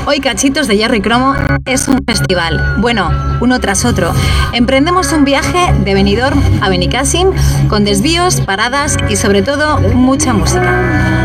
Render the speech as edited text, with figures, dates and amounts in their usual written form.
Hoy Cachitos de Hierro y Cromo es un festival. Bueno, uno tras otro. Emprendemos un viaje de Benidorm a Benicàssim con desvíos, paradas y sobre todo mucha música.